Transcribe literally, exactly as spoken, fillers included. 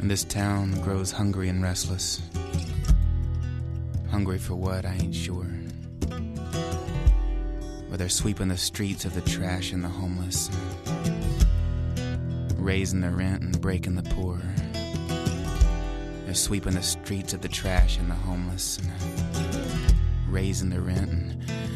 And this town grows hungry and restless. Hungry for what, I ain't sure. Where they're sweeping the streets of the trash and the homeless, raising the rent and breaking the poor. They're sweeping the streets of the trash and the homeless, and raising the rent and